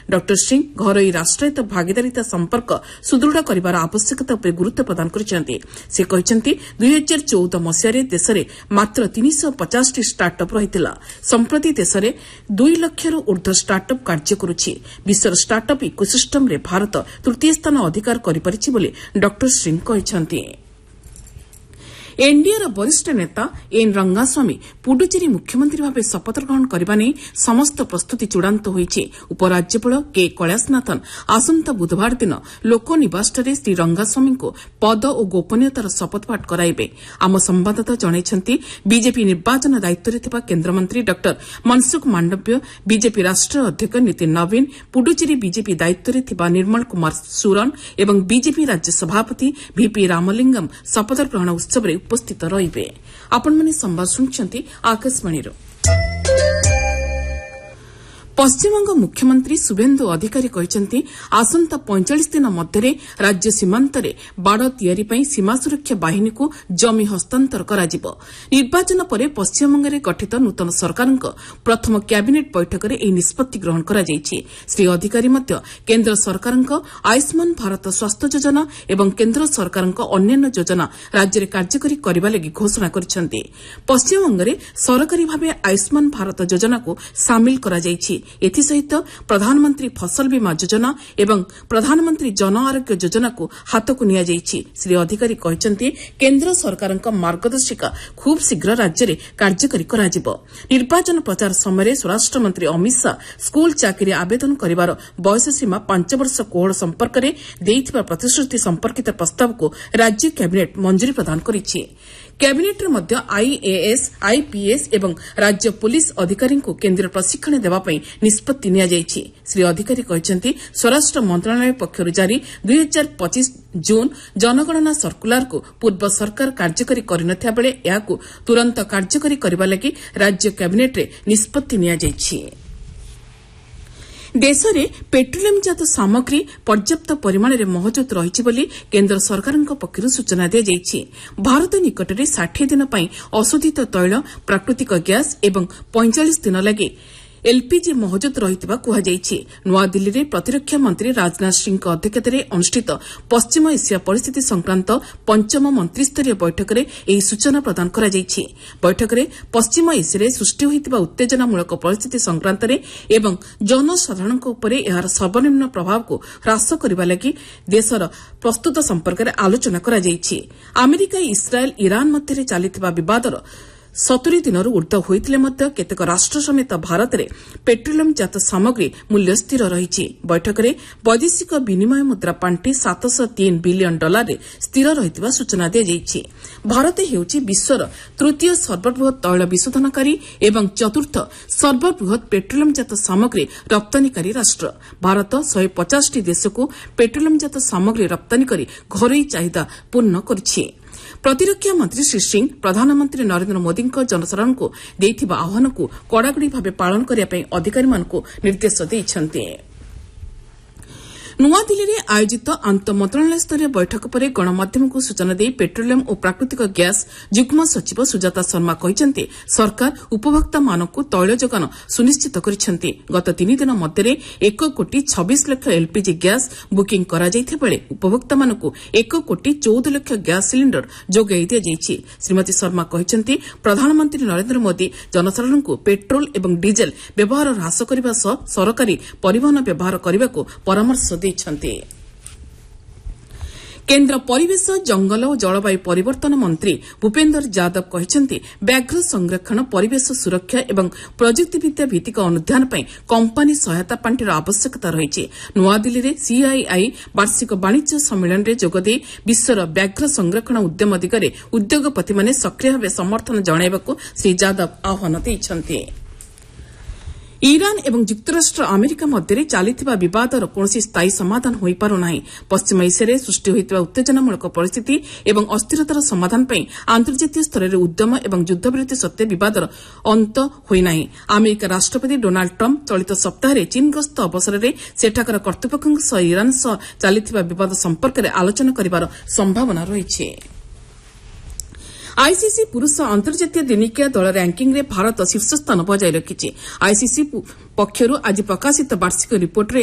ଡ ସିଂ ଘରୋଇ ରାଷ୍ଟ୍ରାୟତ୍ତ ଭାଗିଦାରିତା ସମ୍ପର୍କ ସୁଦୃଢ଼ କରିବାର ଆବଶ୍ୟକତା ଉପରେ ଗୁରୁତ୍ୱ ପ୍ରଦାନ କରିଛନ୍ତି। ସେ କହିଛନ୍ତି 2014 ମସିହାରେ ଦେଶରେ ମାତ୍ର 350ଟି ଷ୍ଟାର୍ଟଅପ୍ ରହିଥିଲା। ସମ୍ପ୍ରତି ଦେଶରେ 2 ଲକ୍ଷରୁ ଊର୍ଦ୍ଧ୍ୱ ଷ୍ଟାର୍ଟଅପ୍ କାର୍ଯ୍ୟ କରୁଛି। ବିଶ୍ୱର ଷ୍ଟାର୍ଟଅପ୍ ଇକୋସିଷ୍ଟମରେ ଭାରତ ତୃତୀୟ ସ୍ଥାନ ଅଧିକାର କରିପାରିଛି ବୋଲି ଡ ସିଂ କହିଛନ୍ତି। ଏନ୍ଡିଏର ବରିଷ୍ଠ ନେତା ଏନ୍ ରଙ୍ଗାସ୍ୱାମୀ ପୁଡୁଚେରୀ ମୁଖ୍ୟମନ୍ତ୍ରୀ ଭାବେ ଶପଥ ଗ୍ରହଣ କରିବା ନେଇ ସମସ୍ତ ପ୍ରସ୍ତୁତି ଚୂଡ଼ାନ୍ତ ହୋଇଛି। ଉପରାଜ୍ୟପାଳ କେ କୈଳାସନାଥନ୍ ଆସନ୍ତା ବୁଧବାର ଦିନ ଲୋକନିବାସଠାରେ ଶ୍ରୀ ରଙ୍ଗାସ୍ୱାମୀଙ୍କୁ ପଦ ଓ ଗୋପନୀୟତାର ଶପଥପାଠ କରାଇବେ। ଆମ ସମ୍ଭାଦଦାତା ଜଣାଇଛନ୍ତି ବିଜେପି ନିର୍ବାଚନ ଦାୟିତ୍ୱରେ ଥିବା କେନ୍ଦ୍ରମନ୍ତ୍ରୀ ଡ ମନସୁଖ ମାଣ୍ଡବ୍ୟ, ବିଜେପି ରାଷ୍ଟ୍ରୀୟ ଅଧ୍ୟକ୍ଷ ନୀତିନ ନବୀନ, ପୁଡୁଚେରୀ ବିଜେପି ଦାୟିତ୍ୱରେ ଥିବା ନିର୍ମଳ କୁମାର ସୁରନ୍ ଏବଂ ବିଜେପି ରାଜ୍ୟ ସଭାପତି ଭିପି ରାମଲିଙ୍ଗମ୍ ଶପଥ ଗ୍ରହଣ ଉତ୍ସବରେ ଉପସ୍ଥିତ ରହିବେ। ଆପଣମାନେ ସମ୍ବାଦ ଶୁଣୁଛନ୍ତି ଆକାଶବାଣୀରୁ। ପଶ୍ଚିମବଙ୍ଗ ମୁଖ୍ୟମନ୍ତ୍ରୀ ଶୁଭେନ୍ଦୁ ଅଧିକାରୀ କହିଛନ୍ତି ଆସନ୍ତା 45 ଦିନ ମଧ୍ୟରେ ରାଜ୍ୟ ସୀମାନ୍ତରେ ବାଡ଼ ତିଆରି ପାଇଁ ସୀମା ସୁରକ୍ଷା ବାହିନୀକୁ ଜମି ହସ୍ତାନ୍ତର କରାଯିବ। ନିର୍ବାଚନ ପରେ ପଶ୍ଚିମବଙ୍ଗରେ ଗଠିତ ନୂତନ ସରକାରଙ୍କ ପ୍ରଥମ କ୍ୟାବିନେଟ୍ ବୈଠକରେ ଏହି ନିଷ୍ପତ୍ତି ଗ୍ରହଣ କରାଯାଇଛି। ଶ୍ରୀ ଅଧିକାରୀ ମଧ୍ୟ କେନ୍ଦ୍ର ସରକାରଙ୍କ ଆୟୁଷ୍ମାନ ଭାରତ ସ୍ୱାସ୍ଥ୍ୟ ଯୋଜନା ଏବଂ କେନ୍ଦ୍ର ସରକାରଙ୍କ ଅନ୍ୟାନ୍ୟ ଯୋଜନା ରାଜ୍ୟରେ କାର୍ଯ୍ୟକାରୀ କରିବା ଲାଗି ଘୋଷଣା କରିଛନ୍ତି। ପଶ୍ଚିମବଙ୍ଗରେ ସରକାରୀ ଭାବେ ଆୟୁଷ୍ମାନ ଭାରତ ଯୋଜନାକୁ ସାମିଲ କରାଯାଇଛି। ଏଥିସହିତ ପ୍ରଧାନମନ୍ତ୍ରୀ ଫସଲ ବୀମା ଯୋଜନା ଏବଂ ପ୍ରଧାନମନ୍ତ୍ରୀ ଜନ ଆରୋଗ୍ୟ ଯୋଜନାକୁ ହାତକୁ ନିଆଯାଇଛି। ଶ୍ରୀ ଅଧିକାରୀ କହିଛନ୍ତି କେନ୍ଦ୍ର ସରକାରଙ୍କ ମାର୍ଗଦର୍ଶିକା ଖୁବ୍ ଶୀଘ୍ର ରାଜ୍ୟରେ କାର୍ଯ୍ୟକାରୀ କରାଯିବ। ନିର୍ବାଚନ ପ୍ରଚାର ସମୟରେ ସ୍ୱରାଷ୍ଟ୍ରମନ୍ତ୍ରୀ ଅମିତ ଶାହା ସ୍କୁଲ ଚାକିରି ଆବେଦନ କରିବାର ବୟସସୀମା 5 ବର୍ଷ କୋହଳ ସମ୍ପର୍କରେ ଦେଇଥିବା ପ୍ରତିଶ୍ରୁତି ସମ୍ପର୍କିତ ପ୍ରସ୍ତାବକୁ ରାଜ୍ୟ କ୍ୟାବିନେଟ୍ ମଞ୍ଜୁରୀ ପ୍ରଦାନ କରିଛି। କ୍ୟାବିନେଟ୍ରେ ମଧ୍ୟ ଆଇଏଏସ୍, ଆଇପିଏସ୍ ଏବଂ ରାଜ୍ୟ ପୁଲିସ୍ ଅଧିକାରୀଙ୍କୁ କେନ୍ଦ୍ରୀୟ ପ୍ରଶିକ୍ଷଣ ଦେବାପାଇଁ ନିଷ୍ପତ୍ତି ନିଆଯାଇଛି। ଶ୍ରୀ ଅଧିକାରୀ କହିଛନ୍ତି ସ୍ୱରାଷ୍ଟ୍ର ମନ୍ତ୍ରଣାଳୟ ପକ୍ଷରୁ ଜାରି 2025 ଜୁନ୍ ଜନଗଣନା ସର୍କୁଲାରକୁ ପୂର୍ବ ସରକାର କାର୍ଯ୍ୟକାରୀ କରିନଥିବା ବେଳେ ଏହାକୁ ତୁରନ୍ତ କାର୍ଯ୍ୟକାରୀ କରିବା ଲାଗି ରାଜ୍ୟ କ୍ୟାବିନେଟ୍ରେ ନିଷ୍ପତ୍ତି ନିଆଯାଇଛି। ଦେଶରେ ପେଟ୍ରୋଲିୟମ୍ଜାତ ସାମଗ୍ରୀ ପର୍ଯ୍ୟାପ୍ତ ପରିମାଣରେ ମହଜୁଦ ରହିଛି ବୋଲି କେନ୍ଦ୍ର ସରକାରଙ୍କ ପକ୍ଷରୁ ସୂଚନା ଦିଆଯାଇଛି। ଭାରତ ନିକଟରେ 60 ଦିନ ପାଇଁ ଅଶୋଧିତ ତୈଳ, ପ୍ରାକୃତିକ ଗ୍ୟାସ୍ ଏବଂ 45 ଦିନ ଲାଗି ଏଲ୍ପିଜି ମହଜୁଦ ରହିଥିବା କୁହାଯାଇଛି। ନୂଆଦିଲ୍ଲୀରେ ପ୍ରତିରକ୍ଷା ମନ୍ତ୍ରୀ ରାଜନାଥ ସିଂଙ୍କ ଅଧ୍ୟକ୍ଷତାରେ ଅନୁଷ୍ଠିତ ପଶ୍ଚିମ ଏସିଆ ପରିସ୍ଥିତି ସଂକ୍ରାନ୍ତ ପଞ୍ଚମ ମନ୍ତ୍ରୀସ୍ତରୀୟ ବୈଠକରେ ଏହି ସୂଚନା ପ୍ରଦାନ କରାଯାଇଛି। ବୈଠକରେ ପଶ୍ଚିମ ଏସିଆରେ ସୃଷ୍ଟି ହୋଇଥିବା ଉତ୍ତେଜନାମୂଳକ ପରିସ୍ଥିତି ସଂକ୍ରାନ୍ତରେ ଏବଂ ଜନସାଧାରଣଙ୍କ ଉପରେ ଏହାର ସର୍ବନିମ୍ନ ପ୍ରଭାବକୁ ହ୍ରାସ କରିବା ଲାଗି ଦେଶର ପ୍ରସ୍ତୁତ ସମ୍ପର୍କରେ ଆଲୋଚନା କରାଯାଇଛି। ଆମେରିକା, ଇସ୍ରାଏଲ୍, ଇରାନ୍ ମଧ୍ୟରେ ଚାଲିଥିବା ବିବାଦର 70 ଦିନରୁ ଊର୍ଦ୍ଧ୍ୱ ହୋଇଥିଲେ ମଧ୍ୟ କେତେକ ରାଷ୍ଟ୍ର ସମେତ ଭାରତରେ ପେଟ୍ରୋଲିୟମ୍ଜାତ ସାମଗ୍ରୀ ମୂଲ୍ୟ ସ୍ଥିର ରହିଛି। ବୈଠକରେ ବୈଦେଶିକ ବିନିମୟ ମୁଦ୍ରା ପାଣ୍ଠି $703 ବିଲିୟନ ସ୍ଥିର ରହିଥିବା ସୂଚନା ଦିଆଯାଇଛି। ଭାରତ ହେଉଛି ବିଶ୍ୱର ତୃତୀୟ ସର୍ବବୃହତ୍ ତୈଳ ବିଶୋଧନକାରୀ ଏବଂ ଚତୁର୍ଥ ସର୍ବବୃହତ୍ ପେଟ୍ରୋଲିୟମ୍ଜାତ ସାମଗ୍ରୀ ରପ୍ତାନୀକାରୀ ରାଷ୍ଟ୍ର। ଭାରତ 150ଟି ଦେଶକୁ ପେଟ୍ରୋଲିୟମ୍ଜାତ ସାମଗ୍ରୀ ରପ୍ତାନୀ କରି ଘରୋଇ ଚାହିଦା ପୂର୍ଣ୍ଣ କରୁଛି। ପ୍ରତିରକ୍ଷା ମନ୍ତ୍ରୀ ଶ୍ରୀ ସିଂ ପ୍ରଧାନମନ୍ତ୍ରୀ ନରେନ୍ଦ୍ର ମୋଦିଙ୍କ ଜନସାଧାରଣଙ୍କୁ ଦେଇଥିବା ଆହ୍ୱାନକୁ କଡ଼ାକଡ଼ି ଭାବେ ପାଳନ କରିବା ପାଇଁ ଅଧିକାରୀମାନଙ୍କୁ ନିର୍ଦ୍ଦେଶ ଦେଇଛନ୍ତି। ନୂଆଦିଲ୍ଲୀରେ ଆୟୋଜିତ ଆନ୍ତଃମନ୍ତ୍ରଣାଳୟସ୍ତରୀୟ ବୈଠକ ପରେ ଗଣମାଧ୍ୟମକୁ ସୂଚନା ଦେଇ ପେଟ୍ରୋଲିୟମ୍ ଓ ପ୍ରାକୃତିକ ଗ୍ୟାସ୍ ଯୁଗ୍ମ ସଚିବ ସୁଜାତା ଶର୍ମା କହିଛନ୍ତି ସରକାର ଉପଭୋକ୍ତାମାନଙ୍କୁ ତୈଳ ଯୋଗାଣ ସୁନିଶ୍ଚିତ କରିଛନ୍ତି। ଗତ 3 ଦିନ ମଧ୍ୟରେ 1,26 ଲକ୍ଷ ଏଲ୍ପିଜି ଗ୍ୟାସ୍ ବୁକିଂ କରାଯାଇଥିବାବେଳେ ଉପଭୋକ୍ତାମାନଙ୍କୁ 1,14 ଲକ୍ଷ ଗ୍ୟାସ୍ ସିଲିଣ୍ଡର ଯୋଗାଇ ଦିଆଯାଇଛି। ଶ୍ରୀମତୀ ଶର୍ମା କହିଛନ୍ତି ପ୍ରଧାନମନ୍ତ୍ରୀ ନରେନ୍ଦ୍ର ମୋଦି ଜନସାଧାରଣଙ୍କୁ ପେଟ୍ରୋଲ୍ ଏବଂ ଡିଜେଲ୍ ବ୍ୟବହାର ହ୍ରାସ କରିବା ସହ ସରକାରୀ ପରିବହନ ବ୍ୟବହାର କରିବାକୁ ପରାମର୍ଶ ଦେଇଛନ୍ତି। କେନ୍ଦ୍ର ପରିବେଶ, ଜଙ୍ଗଲ ଓ ଜଳବାୟୁ ପରିବର୍ତ୍ତନ ମନ୍ତ୍ରୀ ଭୂପେନ୍ଦର ଯାଦବ କହିଛନ୍ତି ବ୍ୟାଘ୍ର ସଂରକ୍ଷଣ, ପରିବେଶ ସୁରକ୍ଷା ଏବଂ ପ୍ରଯୁକ୍ତିବିଦ୍ୟା ଭିତ୍ତିକ ଅନୁଧ୍ୟାନ ପାଇଁ କମ୍ପାନୀ ସହାୟତା ପାଣ୍ଠିର ଆବଶ୍ୟକତା ରହିଛି। ନୂଆଦିଲ୍ଲୀରେ ସିଆଇଆଇ ବାର୍ଷିକ ବାଣିଜ୍ୟ ସମ୍ମିଳନୀରେ ଯୋଗଦେଇ ବିଶ୍ୱର ବ୍ୟାଘ୍ର ସଂରକ୍ଷଣ ଉଦ୍ୟମ ଦିଗରେ ଉଦ୍ୟୋଗପତିମାନେ ସକ୍ରିୟ ଭାବେ ସମର୍ଥନ ଜଣାଇବାକୁ ଶ୍ରୀ ଯାଦବ ଆହ୍ୱାନ ଦେଇଛନ୍ତି। ଇରାନ୍ ଏବଂ ଯୁକ୍ତରାଷ୍ଟ୍ର ଆମେରିକା ମଧ୍ୟରେ ଚାଲିଥିବା ବିବାଦର କୌଣସି ସ୍ଥାୟୀ ସମାଧାନ ହୋଇପାରୁନାହିଁ। ପଶ୍ଚିମ ଏସିଆରେ ସୃଷ୍ଟି ହୋଇଥିବା ଉତ୍ତେଜନାମୂଳକ ପରିସ୍ଥିତି ଏବଂ ଅସ୍ଥିରତାର ସମାଧାନ ପାଇଁ ଆନ୍ତର୍ଜାତୀୟ ସ୍ତରରେ ଉଦ୍ୟମ ଏବଂ ଯୁଦ୍ଧବିରତି ସତ୍ତ୍ୱେ ବିବାଦର ଅନ୍ତ ହୋଇନାହିଁ। ଆମେରିକା ରାଷ୍ଟ୍ରପତି ଡୋନାଲ୍ଡ ଟ୍ରମ୍ପ ଚଳିତ ସପ୍ତାହରେ ଚୀନ୍ ଗସ୍ତ ଅବସରରେ ସେଠାକାର କର୍ତ୍ତୃପକ୍ଷଙ୍କ ସହ ଇରାନ୍ ସହ ଚାଲିଥିବା ବିବାଦ ସମ୍ପର୍କରେ ଆଲୋଚନା କରିବାର ସମ୍ଭାବନା ରହିଛି। ଆଇସିସି ପୁରୁଷ ଅନ୍ତର୍ଜାତୀୟ ଦିନିକିଆ ଦଳ ର୍ୟାଙ୍କିଙ୍ଗ୍ରେ ଭାରତ ଶୀର୍ଷସ୍ଥାନ ବଜାୟ ରଖିଛି। ଆଇସିସି ପକ୍ଷରୁ ଆଜି ପ୍ରକାଶିତ ବାର୍ଷିକ ରିପୋର୍ଟରେ